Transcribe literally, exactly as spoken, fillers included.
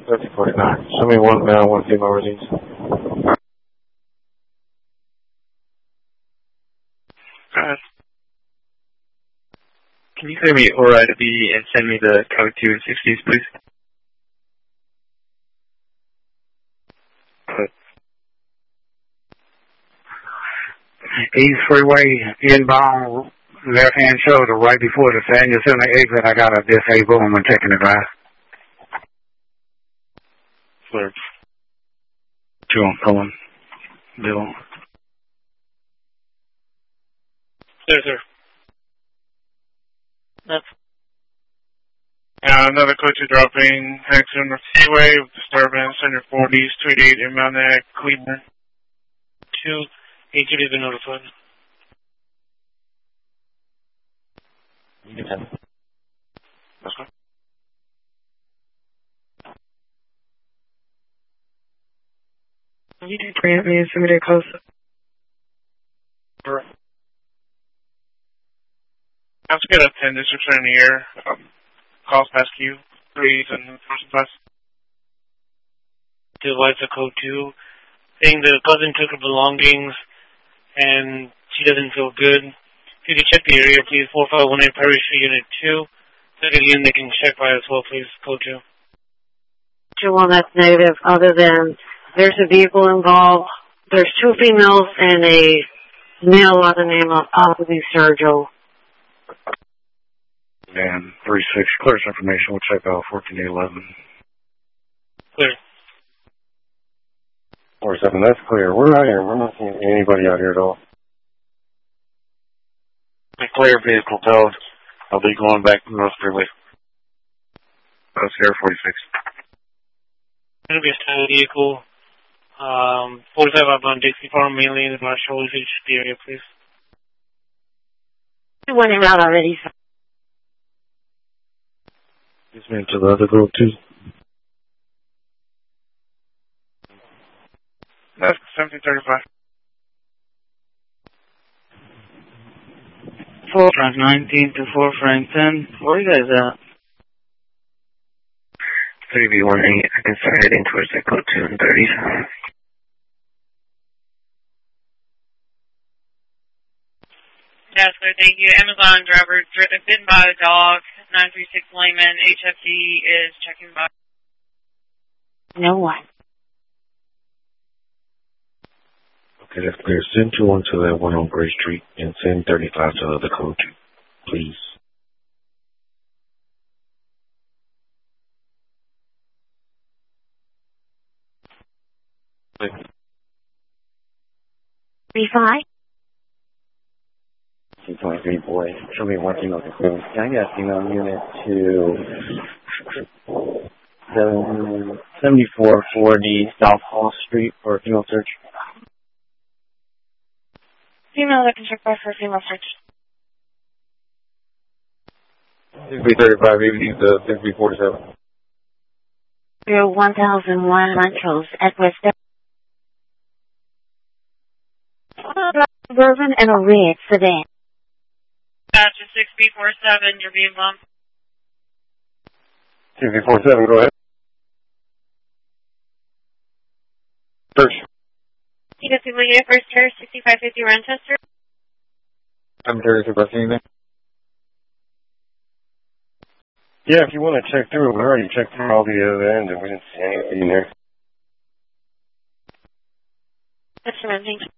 thirty forty-nine. Show me one male, one female release. Uh, can you clear me Aura I D and send me the code two and sixties, please? East Freeway, inbound, left-hand shoulder, right before the Senior Center exit. I got a disabled woman taking the drive. Clear. Two on Cullen. Bill. Clear, sir. That's Uh, another code two dropping, next on the freeway, disturbance, under forties, two eighty-eight, inbound at Cleveland. two, eight two been notified. You can. That's good. you did grant me somebody close. Right. Let's get a ten districts in the air. Um, calls past Q, threes, and first class. To Lights of Code two, saying the cousin took her belongings and she doesn't feel good. If you could check the area, please. four five one eight Perry Street, Unit two. Second unit, they can check by as well, please. Code two. Well, that's negative. Other than there's a vehicle involved. There's two females and a male by the name of possibly Sergio. And three six, clears information. We'll check out fourteen eight eleven. Clear. four seven, that's clear. We're out here. We're not seeing anybody out here at all. Clear vehicle towed. I'll be going back to North Freeway. That's Air forty-six. Going to be a standard vehicle. Um, forty-five outbound Dixie Farm, mainly in the Marshall usage the area, please. We went him out already. He's been to the other group too. That's seventeen thirty-five. four Frank nineteen to four Frank ten. Where are you guys at? three B one eight, I can start heading towards the code two and thirties. Yes, sir, thank you. Amazon driver driven bitten by a dog, nine three six Layman, H F D is checking by. No one. Okay, that's clear. Send two one to that one on Gray Street and send thirty-five to the code two, please. Three five. two twenty-three boy. Show me one female conclusion. Yeah, I got female unit to seventy-four forty South Hall Street for female search. Female that can check by for female search. six B thirty-five, evening to six B forty-seven. Zero one thousand one Montrose at West. Bourbon and a red sedan. Gotcha, six B forty-seven, you're being bumped. six B forty-seven, go ahead. Search. You can see Leah First Terrace, sixty-five fifty Rochester. I'm curious about anything. Yeah, if you want to check through, we already checked through all the other end and we didn't see anything there. That's your thank you.